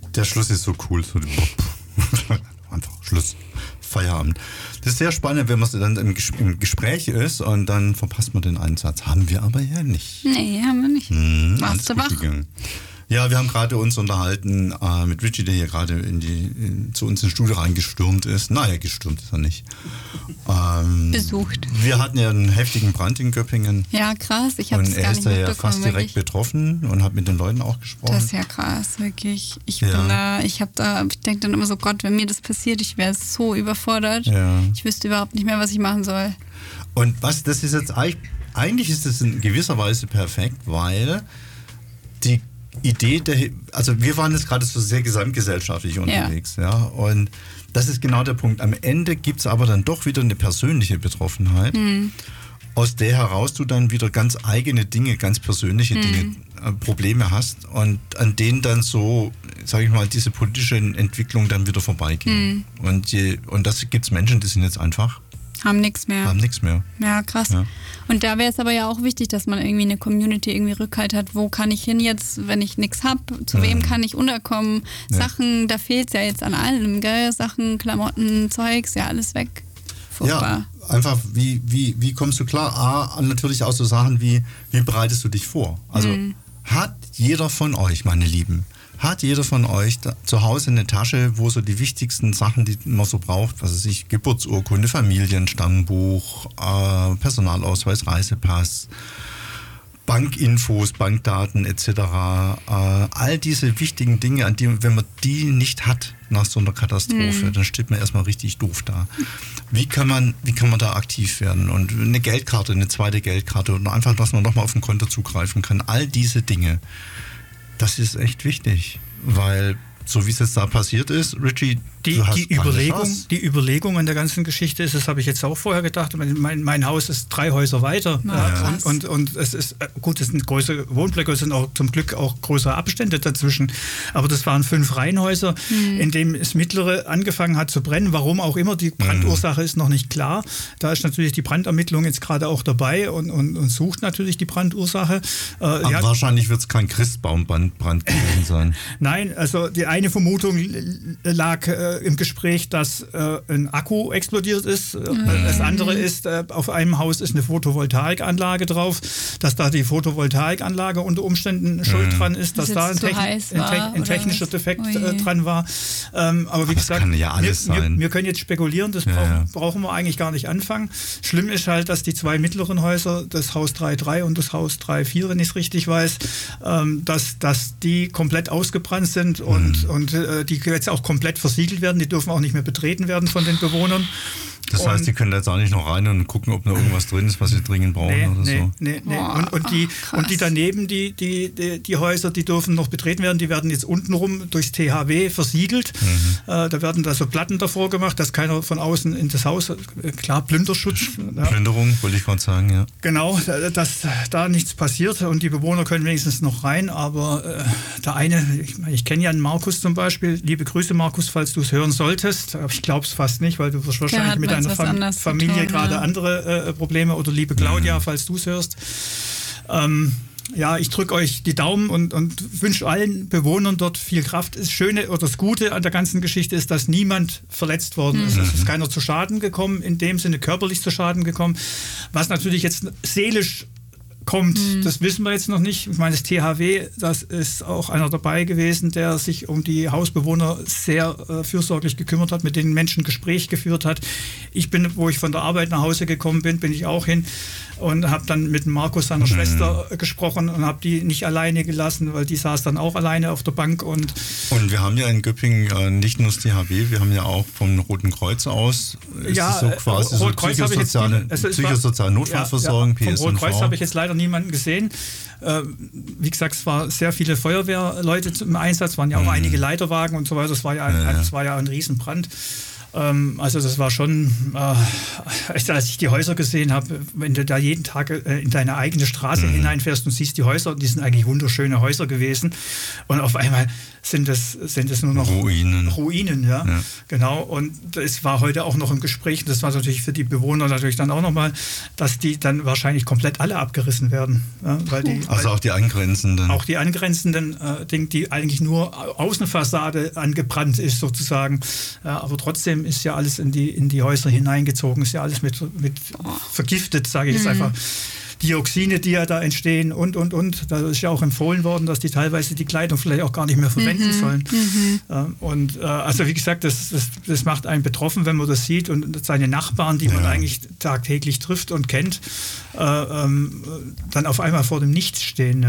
Der Schluss ist so cool. So, einfach Schluss, Feierabend. Das ist sehr spannend, wenn man dann im Gespräch ist und dann verpasst man den Einsatz. Haben wir aber ja nicht. Nee, haben wir nicht. Warst du wach? Ja, wir haben gerade uns unterhalten mit Richie, der hier gerade zu uns ins Studio reingestürmt ist. Naja, gestürmt ist er nicht. Besucht. Wir hatten ja einen heftigen Brand in Göppingen. Ja, krass. Ich habe es gar nicht mitbekommen. Und er ist ja fast direkt wirklich betroffen und hat mit den Leuten auch gesprochen. Das ist ja krass, wirklich. Ich denke dann immer so, Gott, wenn mir das passiert, ich wäre so überfordert. Ja. Ich wüsste überhaupt nicht mehr, was ich machen soll. Und das ist jetzt eigentlich ist es in gewisser Weise perfekt, weil die Idee, also wir waren jetzt gerade so sehr gesamtgesellschaftlich unterwegs, ja, und das ist genau der Punkt. Am Ende gibt es aber dann doch wieder eine persönliche Betroffenheit, aus der heraus du dann wieder ganz eigene Dinge, ganz persönliche Dinge, Probleme hast und an denen dann so, sage ich mal, diese politische Entwicklung dann wieder vorbeigehen. Und das gibt es Menschen, die sind jetzt einfach Haben nichts mehr. Ja, krass. Ja. Und da wäre es aber ja auch wichtig, dass man irgendwie eine Community irgendwie Rückhalt hat. Wo kann ich hin jetzt, wenn ich nichts habe? Zu wem kann ich unterkommen? Sachen, da fehlt es ja jetzt an allem, gell? Sachen, Klamotten, Zeugs, ja alles weg. Furchtbar. Ja, einfach, wie kommst du klar? Natürlich auch so Sachen wie bereitest du dich vor? Also hat jeder von euch, meine Lieben, zu Hause eine Tasche, wo so die wichtigsten Sachen, die man so braucht, was weiß ich, Geburtsurkunde, Familienstammbuch, Personalausweis, Reisepass, Bankinfos, Bankdaten etc. All diese wichtigen Dinge, wenn man die nicht hat nach so einer Katastrophe, dann steht man erstmal richtig doof da. Wie kann man da aktiv werden? Und eine Geldkarte, eine zweite Geldkarte und einfach, dass man nochmal auf ein Konto zugreifen kann. All diese Dinge. Das ist echt wichtig, weil so wie es jetzt da passiert ist, Richie, die Überlegung an der ganzen Geschichte ist, das habe ich jetzt auch vorher gedacht, mein Haus ist 3 Häuser weiter und es ist, gut, es sind große Wohnblöcke, es sind auch zum Glück auch größere Abstände dazwischen, aber das waren 5 Reihenhäuser, in dem das mittlere angefangen hat zu brennen, warum auch immer, die Brantursache ist noch nicht klar, da ist natürlich die Brandermittlung jetzt gerade auch dabei und sucht natürlich die Brandursache. Aber wahrscheinlich wird es kein Christbaumbrand gewesen sein. Nein, also die eine Vermutung lag im Gespräch, dass ein Akku explodiert ist. Das andere ist, auf einem Haus ist eine Photovoltaikanlage drauf, dass da die Photovoltaikanlage unter Umständen schuld dran ist, dass da ein technischer Defekt dran war. Aber wie gesagt, kann ja alles sein. Wir können jetzt spekulieren, das brauchen wir eigentlich gar nicht anfangen. Schlimm ist halt, dass die 2 mittleren Häuser, das Haus 3.3 und das Haus 3.4, wenn ich es richtig weiß, dass die komplett ausgebrannt sind und die jetzt auch komplett versiegelt werden. Die dürfen auch nicht mehr betreten werden von den Bewohnern. Das heißt, die können da jetzt auch nicht noch rein und gucken, ob noch irgendwas drin ist, was sie dringend brauchen so? Nee. Und die daneben, die Häuser, die dürfen noch betreten werden. Die werden jetzt untenrum durchs THW versiegelt. Da werden da so Platten davor gemacht, dass keiner von außen in das Haus, klar, Plünderschutz. Plünderung, wollte ich gerade sagen, ja. Genau, dass da nichts passiert und die Bewohner können wenigstens noch rein. Aber der eine, ich kenne ja einen Markus zum Beispiel. Liebe Grüße, Markus, falls du es hören solltest. Aber ich glaube es fast nicht, weil du wirst wahrscheinlich mit deiner Familie gerade andere Probleme, oder liebe Claudia, falls du es hörst. Ich drücke euch die Daumen und wünsche allen Bewohnern dort viel Kraft. Das Schöne oder das Gute an der ganzen Geschichte ist, dass niemand verletzt worden ist. Es ist keiner zu Schaden gekommen, in dem Sinne körperlich zu Schaden gekommen. Was natürlich jetzt seelisch kommt, das wissen wir jetzt noch nicht. Ich meine, das THW, das ist auch einer dabei gewesen, der sich um die Hausbewohner sehr fürsorglich gekümmert hat, mit den Menschen Gespräch geführt hat. Wo ich von der Arbeit nach Hause gekommen bin ich auch hin und habe dann mit Markus, seiner Schwester, gesprochen und habe die nicht alleine gelassen, weil die saß dann auch alleine auf der Bank. Und wir haben ja in Göppingen nicht nur das THW, wir haben ja auch vom Roten Kreuz aus, ist es so quasi so psychosoziale Notfallversorgung, PSNV. Vom Roten Kreuz habe ich jetzt leider niemanden gesehen. Wie gesagt, es waren sehr viele Feuerwehrleute im Einsatz, waren ja auch einige Leiterwagen und so weiter. Es war ja ein Riesenbrand. Also das war schon, als ich die Häuser gesehen habe, wenn du da jeden Tag in deine eigene Straße hineinfährst und siehst die Häuser, und die sind eigentlich wunderschöne Häuser gewesen, und auf einmal sind es nur noch Ruinen, ja. Genau. Und es war heute auch noch im Gespräch, das war natürlich für die Bewohner natürlich dann auch nochmal, dass die dann wahrscheinlich komplett alle abgerissen werden. Ja, auch die angrenzenden. Auch die angrenzenden Dinge, die eigentlich nur Außenfassade angebrannt ist sozusagen. Ja, aber trotzdem ist ja alles in die Häuser hineingezogen, ist ja alles mit vergiftet, sage ich jetzt einfach. Dioxine, die ja da entstehen und. Da ist ja auch empfohlen worden, dass die teilweise die Kleidung vielleicht auch gar nicht mehr verwenden sollen. Also wie gesagt, das macht einen betroffen, wenn man das sieht, und seine Nachbarn, die man eigentlich tagtäglich trifft und kennt, dann auf einmal vor dem Nichts stehen.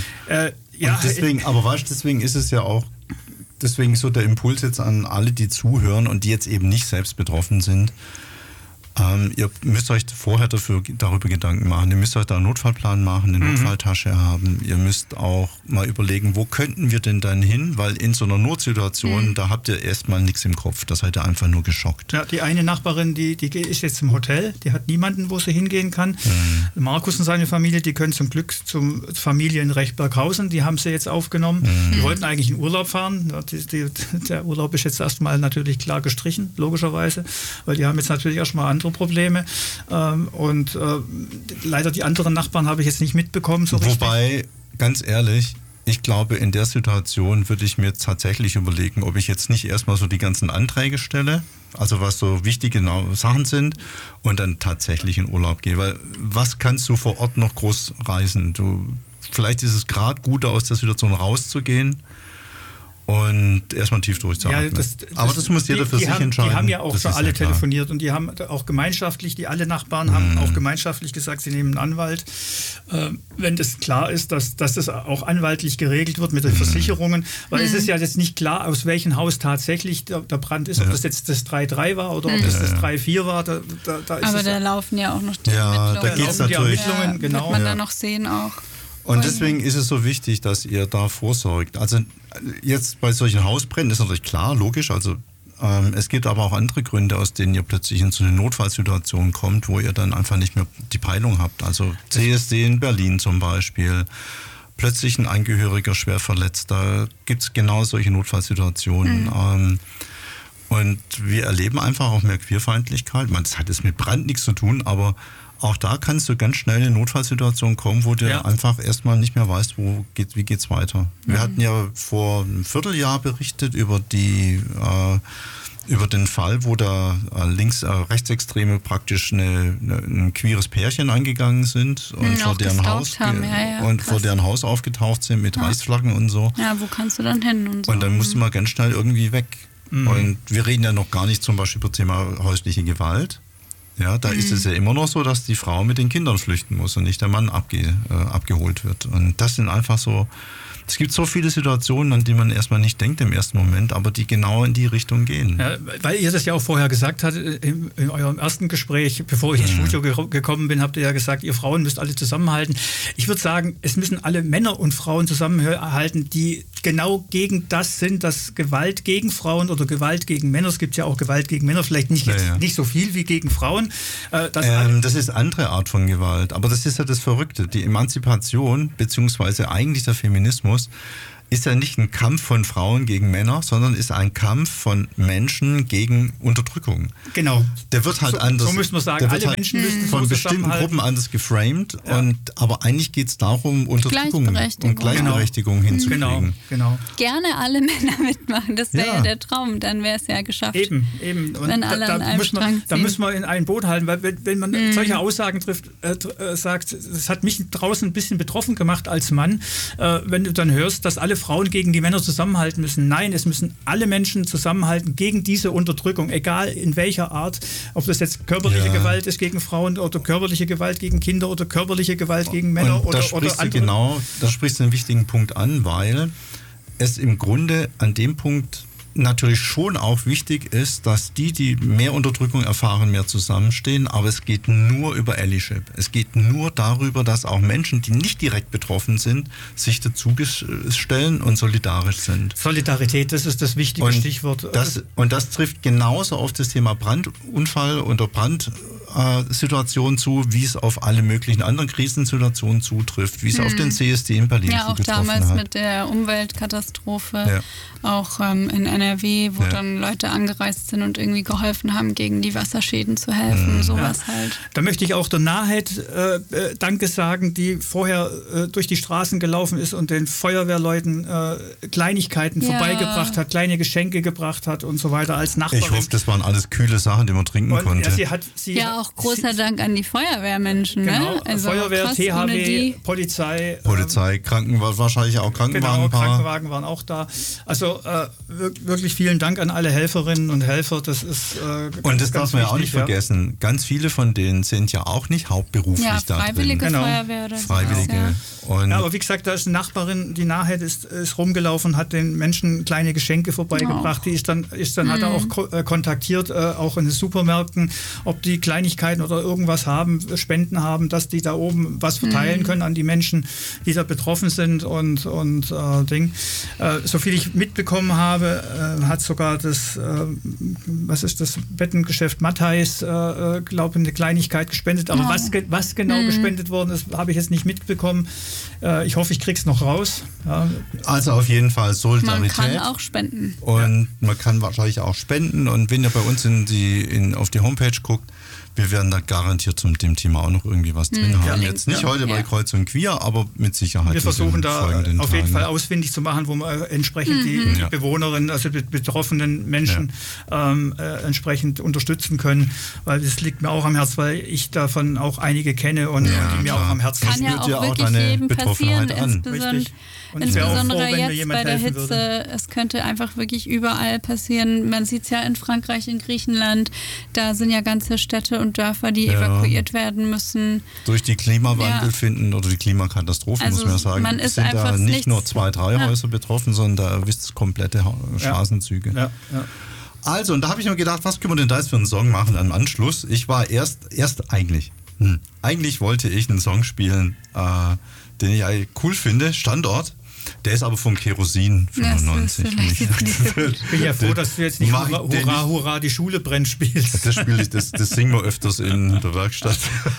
Deswegen ist es ja auch, deswegen so der Impuls jetzt an alle, die zuhören und die jetzt eben nicht selbst betroffen sind. Ihr müsst euch vorher darüber Gedanken machen. Ihr müsst euch da einen Notfallplan machen, eine Notfalltasche haben. Ihr müsst auch mal überlegen, wo könnten wir denn dann hin? Weil in so einer Notsituation, da habt ihr erstmal nichts im Kopf. Da seid ihr einfach nur geschockt. Ja, die eine Nachbarin, die ist jetzt im Hotel. Die hat niemanden, wo sie hingehen kann. Markus und seine Familie, die können zum Glück zum Familienrecht Berghausen. Die haben sie jetzt aufgenommen. Die wollten eigentlich in Urlaub fahren. Der Urlaub ist jetzt erstmal natürlich klar gestrichen, logischerweise. Weil die haben jetzt natürlich erstmal andere Probleme. Leider die anderen Nachbarn habe ich jetzt nicht mitbekommen. Wobei, ganz ehrlich, ich glaube, in der Situation würde ich mir tatsächlich überlegen, ob ich jetzt nicht erstmal so die ganzen Anträge stelle, also was so wichtige Sachen sind, und dann tatsächlich in Urlaub gehe. Weil was kannst du vor Ort noch groß reisen? Vielleicht ist es gerade gut, aus der Situation rauszugehen und erstmal tief durchzuatmen. Aber das muss jeder für sich entscheiden. Die haben ja auch schon alle telefoniert, und die haben auch gemeinschaftlich, alle Nachbarn haben auch gemeinschaftlich gesagt, sie nehmen einen Anwalt. Wenn das klar ist, dass das auch anwaltlich geregelt wird mit den Versicherungen, weil es ist ja jetzt nicht klar, aus welchem Haus tatsächlich der Brand ist, ob das jetzt das 3.3 war oder ob das 3.4 war. Aber da laufen ja auch noch die Ermittlungen. Da geht es natürlich. Wird man da noch sehen auch. Und deswegen ist es so wichtig, dass ihr da vorsorgt. Also jetzt bei solchen Hausbränden ist natürlich klar, logisch. Also es gibt aber auch andere Gründe, aus denen ihr plötzlich in so eine Notfallsituation kommt, wo ihr dann einfach nicht mehr die Peilung habt. Also CSD in Berlin zum Beispiel. Plötzlich ein Angehöriger schwer verletzt. Da gibt es genau solche Notfallsituationen. Und wir erleben einfach auch mehr Queerfeindlichkeit. Das hat jetzt mit Brand nichts zu tun, aber auch da kannst du ganz schnell in eine Notfallsituation kommen, wo du einfach erstmal nicht mehr weißt, wie geht's weiter. Wir hatten ja vor einem Vierteljahr berichtet über den Fall, wo da Rechtsextreme praktisch ein queeres Pärchen angegangen sind und vor deren Haus aufgetaucht sind mit Reichsflaggen und so. Ja, wo kannst du dann hin? Und dann musst du mal ganz schnell irgendwie weg. Und wir reden ja noch gar nicht zum Beispiel über Thema häusliche Gewalt. Ja, da ist es ja immer noch so, dass die Frau mit den Kindern flüchten muss und nicht der Mann abgeholt wird. Und das sind einfach so, es gibt so viele Situationen, an die man erstmal nicht denkt im ersten Moment, aber die genau in die Richtung gehen. Ja, weil ihr das ja auch vorher gesagt habt, in eurem ersten Gespräch, bevor ich ins Studio gekommen bin, habt ihr ja gesagt, ihr Frauen müsst alle zusammenhalten. Ich würde sagen, es müssen alle Männer und Frauen zusammenhalten, die genau gegen das sind, dass Gewalt gegen Frauen oder Gewalt gegen Männer, es gibt ja auch Gewalt gegen Männer, vielleicht nicht so viel wie gegen Frauen. Das ist andere Art von Gewalt, aber das ist ja das Verrückte. Die Emanzipation, beziehungsweise eigentlich der Feminismus, ist ja nicht ein Kampf von Frauen gegen Männer, sondern ist ein Kampf von Menschen gegen Unterdrückung. Genau. Der wird halt anders. So müssen wir sagen, alle Menschen müssen von bestimmten Gruppen anders geframed. Ja. Aber eigentlich geht es darum, Unterdrückung und Gleichberechtigung hinzukriegen. Genau. Gerne alle Männer mitmachen, das wäre ja der Traum, dann wäre es ja geschafft. Eben. Wenn alle an einem Strang ziehen. Da müssen wir in ein Boot halten, weil wenn man solche Aussagen trifft, sagt, das hat mich draußen ein bisschen betroffen gemacht als Mann, wenn du dann hörst, dass alle Frauen gegen die Männer zusammenhalten müssen. Nein, es müssen alle Menschen zusammenhalten gegen diese Unterdrückung, egal in welcher Art, ob das jetzt körperliche Gewalt ist gegen Frauen oder körperliche Gewalt gegen Kinder oder körperliche Gewalt gegen Männer oder andere. Da sprichst du einen wichtigen Punkt an, weil es im Grunde an dem Punkt natürlich schon auch wichtig ist, dass die mehr Unterdrückung erfahren, mehr zusammenstehen, aber es geht nur über Allyship. Es geht nur darüber, dass auch Menschen, die nicht direkt betroffen sind, sich dazu stellen und solidarisch sind. Solidarität, das ist das wichtige Stichwort. Das trifft genauso auf das Thema Brandunfall oder Brandsituation zu, wie es auf alle möglichen anderen Krisensituationen zutrifft, wie es auf den CSD in Berlin zugetroffen hat. Ja, auch damals mit der Umweltkatastrophe, auch in NRW, wo dann Leute angereist sind und irgendwie geholfen haben, gegen die Wasserschäden zu helfen, sowas halt. Da möchte ich auch der Nahheit Danke sagen, die vorher durch die Straßen gelaufen ist und den Feuerwehrleuten Kleinigkeiten vorbeigebracht hat, kleine Geschenke gebracht hat und so weiter als Nachbarin. Ich hoffe, das waren alles kühle Sachen, die man trinken konnte. Auch großer Dank an die Feuerwehrmenschen. Genau, ne? Also Feuerwehr, THW, Polizei, Krankenwagen, wahrscheinlich auch Krankenwagen. Genau, Krankenwagen waren auch da. Also wirklich vielen Dank an alle Helferinnen und Helfer. Das ist und das darf man ja auch nicht vergessen. Ganz viele von denen sind ja auch nicht hauptberuflich da drin. Freiwillige Feuerwehr oder Freiwillige. Ja, aber wie gesagt, da ist eine Nachbarin, die Nahheit ist rumgelaufen, hat den Menschen kleine Geschenke vorbeigebracht. Die hat er auch kontaktiert, auch in den Supermärkten, ob die Kleinigkeiten oder irgendwas haben, Spenden haben, dass die da oben was verteilen können an die Menschen, die da betroffen sind und Ding. Soviel ich mitbekommen habe, hat sogar das Bettengeschäft Matthijs, glaube ich, eine Kleinigkeit gespendet. Aber was genau gespendet worden ist, habe ich jetzt nicht mitbekommen. Ich hoffe, ich krieg's noch raus. Ja. Also auf jeden Fall Solidarität. Man kann auch spenden. Und man kann wahrscheinlich auch spenden. Und wenn ihr bei uns auf die Homepage guckt, wir werden da garantiert zum dem Thema auch noch irgendwie was drin haben. Jetzt nicht heute bei Kreuz und Queer, aber mit Sicherheit. Wir versuchen da auf jeden Fall ausfindig zu machen, wo wir entsprechend die Bewohnerinnen, also die betroffenen Menschen entsprechend unterstützen können, weil das liegt mir auch am Herzen, weil ich davon auch einige kenne und die mir auch am Herzen liegen. Kann ja auch wirklich jedem passieren, insbesondere jetzt bei der Hitze. Würde. Es könnte einfach wirklich überall passieren. Man sieht es ja in Frankreich, in Griechenland, da sind ja ganze Städte und Dörfer, die evakuiert werden müssen. Durch die Klimawandel finden oder die Klimakatastrophe, muss man sagen. Man ist sind da nicht nur 2, 3 Häuser betroffen, sondern da erwischt es komplette Straßenzüge. Ja. Also, und da habe ich mir gedacht, was können wir denn da jetzt für einen Song machen am Anschluss? Ich war eigentlich wollte ich einen Song spielen, den ich cool finde, Standort. Der ist aber vom Kerosin 95. Ich bin ja froh, dass du jetzt nicht Hurra, Hurra, die Schule brennt spielst. Das singen wir öfters in der Werkstatt.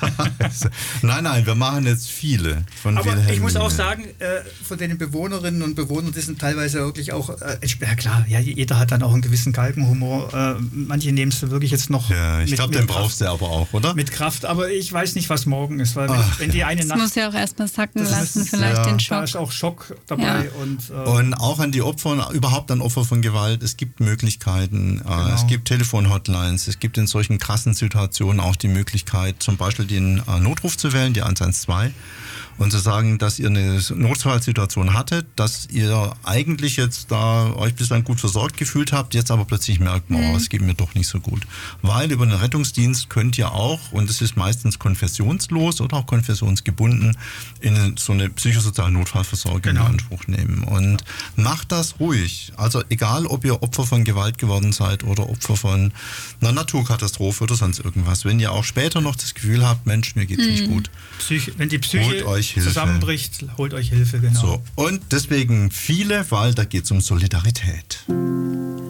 Nein, wir machen jetzt viele. Aber ich muss auch sagen, von den Bewohnerinnen und Bewohnern, die sind teilweise wirklich auch, klar, jeder hat dann auch einen gewissen Galgenhumor. Manche nehmen es wirklich jetzt noch ich glaube, den brauchst du aber auch, oder? Mit Kraft, aber ich weiß nicht, was morgen ist, weil wenn die eine Nacht... Das muss ja auch erstmal sacken lassen, vielleicht den Schock. Da ist auch Schock dabei. Und auch an die Opfer, überhaupt an Opfer von Gewalt, es gibt Möglichkeiten, es gibt Telefonhotlines, es gibt in solchen krassen Situationen auch die Möglichkeit, zum Beispiel den Notruf zu wählen, die 112, und zu sagen, dass ihr eine Notfallsituation hattet, dass ihr eigentlich jetzt da euch bislang gut versorgt gefühlt habt, jetzt aber plötzlich merkt, es geht mir doch nicht so gut. Weil über den Rettungsdienst könnt ihr auch, und es ist meistens konfessionslos oder auch konfessionsgebunden, in so eine psychosoziale Notfallversorgung in Anspruch nehmen. Und macht das ruhig. Also egal, ob ihr Opfer von Gewalt geworden seid oder Opfer von einer Naturkatastrophe oder sonst irgendwas. Wenn ihr auch später noch das Gefühl habt, Mensch, mir geht's nicht gut. Wenn die Psyche zusammenbricht, holt euch Hilfe, genau. So, und deswegen viele, weil da geht es um Solidarität.